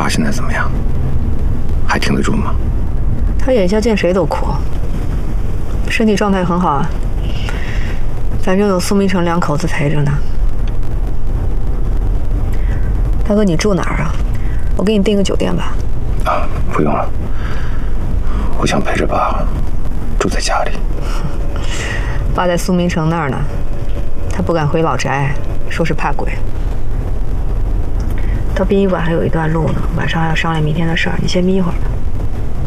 爸现在怎么样？还挺得住吗？ 他眼下见谁都苦，身体状态很好啊。反正有苏明成2口子陪着呢。大哥，你住哪儿啊？我给你订个酒店吧。 啊，不用了。我想陪着爸住在家里。 爸在苏明成那儿呢，他不敢回老宅，说是怕鬼。到殡仪馆还有一段路呢，晚上还要商量明天的事儿，你先眯一会儿吧。